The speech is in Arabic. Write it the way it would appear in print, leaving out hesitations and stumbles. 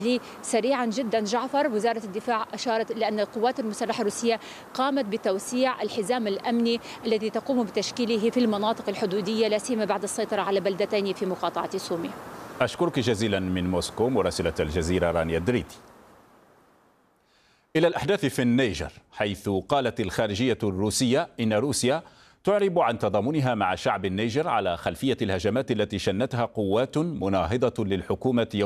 سريعا جدا جعفر، وزارة الدفاع أشارت إلى أن القوات المسلحة الروسية قامت بتوسيع الحزام الأمني الذي تقوم بتشكيله في المناطق الحدودية، لا سيما بعد السيطرة على بلدتين في مقاطعة سومي. أشكرك جزيلا من موسكو مراسلة الجزيرة رانيا الدريدي. إلى الأحداث في النيجر، حيث قالت الخارجية الروسية إن روسيا تعرب عن تضامنها مع شعب النيجر على خلفية الهجمات التي شنتها قوات مناهضة للحكومة